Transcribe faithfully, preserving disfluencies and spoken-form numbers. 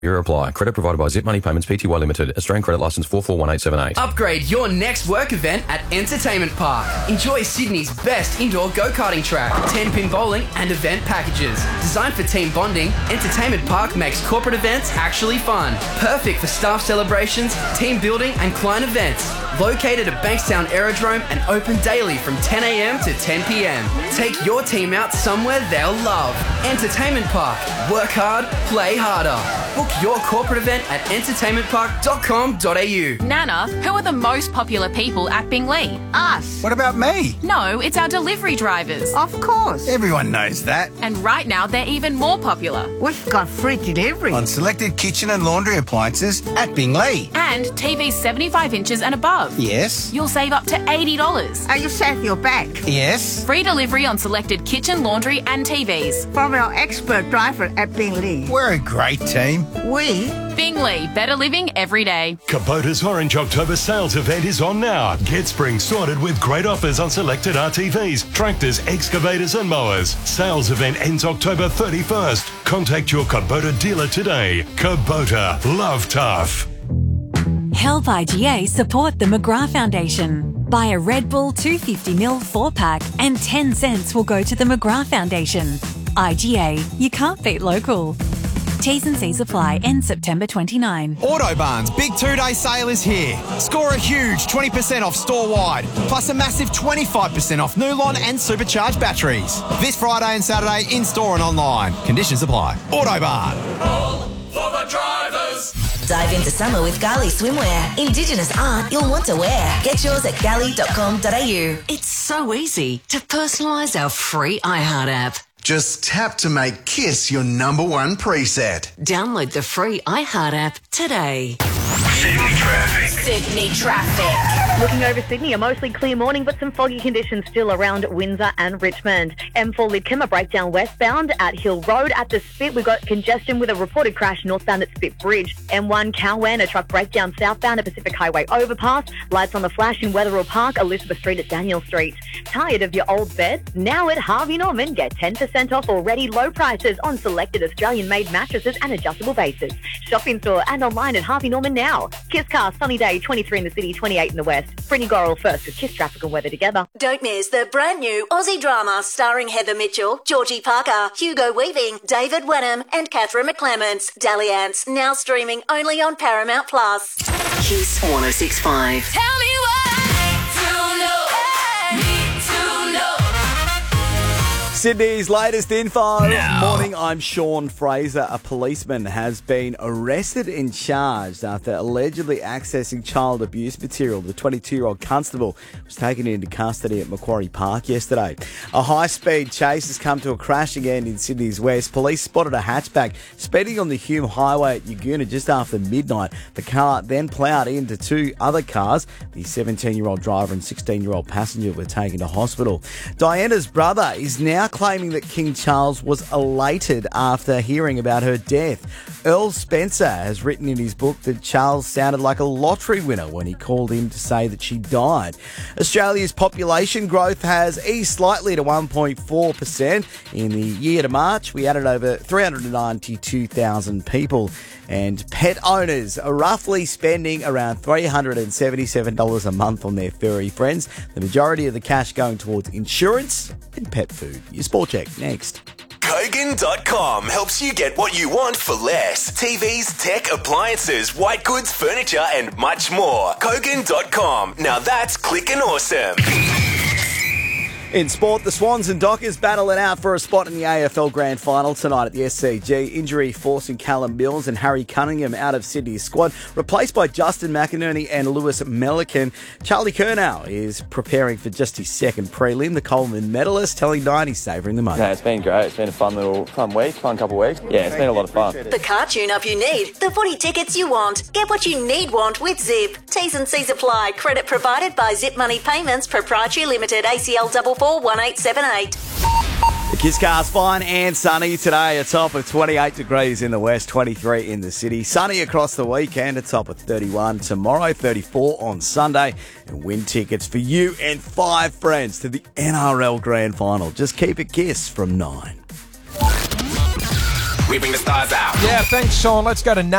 Your reply. Credit provided by Zip Money Payments Pty Limited. Australian credit licence four four one eight seven eight. Upgrade your next work event at Entertainment Park. Enjoy Sydney's best indoor go-karting track, ten-pin bowling and event packages. Designed for team bonding, Entertainment Park makes corporate events actually fun. Perfect for staff celebrations, team building and client events. Located at Bankstown Aerodrome and open daily from ten a m to ten p m. Take your team out somewhere they'll love. Entertainment Park. Work hard, play harder. Book your corporate event at entertainment park dot com dot a u. Nana, who are the most popular people at Bingley? Us. What about me? No, it's our delivery drivers. Of course. Everyone knows that. And right now, they're even more popular. We've got free delivery. On selected kitchen and laundry appliances at Bingley. And T Vs seventy-five inches and above. Yes. You'll save up to eighty dollars. Are you safe your back? Yes. Free delivery on selected kitchen, laundry and T Vs. From our expert driver at Bingley. We're a great team. We? Bingley, better living every day. Kubota's Orange October sales event is on now. Get spring sorted with great offers on selected R T Vs, tractors, excavators and mowers. Sales event ends October thirty-first. Contact your Kubota dealer today. Kubota, love tough. Help I G A support the McGrath Foundation. Buy a Red Bull two hundred fifty milliliter four-pack and ten cents will go to the McGrath Foundation. I G A, you can't beat local. T's and C's apply. End September twenty-ninth. Autobarn's big two-day sale is here. Score a huge twenty percent off store-wide, plus a massive twenty-five percent off Nulon and supercharged batteries. This Friday and Saturday in-store and online. Conditions apply. Autobarn. All for the drivers. Dive into summer with Gali Swimwear. Indigenous art you'll want to wear. Get yours at gali dot com dot a u. It's so easy to personalise our free iHeart app. Just tap to make Kiss your number one preset. Download the free iHeart app today. Sydney traffic. Sydney traffic. Looking over Sydney, a mostly clear morning, but some foggy conditions still around Windsor and Richmond. M four Lidcombe, a breakdown westbound at Hill Road. At the Spit, we've got congestion with a reported crash northbound at Spit Bridge. M one Cowan, a truck breakdown southbound at Pacific Highway overpass. Lights on the flash in Wetherill Park, Elizabeth Street at Daniel Street. Tired of your old bed? Now at Harvey Norman, get ten percent off already low prices on selected Australian-made mattresses and adjustable bases. Shop in store and online at Harvey Norman now. Kiss Car, sunny day, twenty-three in the city, twenty-eight in the west. Brittany Gorrell first with Kiss traffic and weather together. Don't miss the brand new Aussie drama starring Heather Mitchell, Georgie Parker, Hugo Weaving, David Wenham and Catherine McClements. Dalliance, now streaming only on Paramount Plus. Kiss one oh six point five. Tell me Sydney's latest info. No. Morning, I'm Sean Fraser. A policeman has been arrested and charged after allegedly accessing child abuse material. The twenty-two-year-old constable was taken into custody at Macquarie Park yesterday. A high-speed chase has come to a crashing end in Sydney's west. Police spotted a hatchback speeding on the Hume Highway at Yagoona just after midnight. The car then ploughed into two other cars. The seventeen-year-old driver and sixteen-year-old passenger were taken to hospital. Diana's brother is now claiming that King Charles was elated after hearing about her death. Earl Spencer has written in his book that Charles sounded like a lottery winner when he called him to say that she died. Australia's population growth has eased slightly to one point four percent. In the year to March, we added over three hundred ninety-two thousand people. And pet owners are roughly spending around three hundred seventy-seven dollars a month on their furry friends. The majority of the cash going towards insurance and pet food. Your Sport Check next. Kogan dot com helps you get what you want for less. T Vs, tech, appliances, white goods, furniture and much more. Kogan dot com. Now that's clicking awesome. In sport, the Swans and Dockers battle it out for a spot in the A F L Grand Final tonight at the S C G. Injury forcing Callum Mills and Harry Cunningham out of Sydney's squad, replaced by Justin McInerney and Lewis Melican. Charlie Curnow is preparing for just his second prelim. The Coleman medalist telling Nine he's savouring the moment. Yeah, it's been great. It's been a fun little fun week, fun couple of weeks. Yeah, it's been a lot of fun. The car tune-up you need, the footy tickets you want. Get what you need want with Zip. T's and C's apply. Credit provided by Zip Money Payments, Proprietary Limited, A C L four four one eight seven eight. The Kiss Car's fine and sunny today, a top of twenty-eight degrees in the west, twenty-three in the city. Sunny across the weekend, a top of thirty-one tomorrow, thirty-four on Sunday. And win tickets for you and five friends to the N R L Grand Final. Just keep it Kiss from nine. We bring the stars out. Yeah, thanks, Sean. Let's go to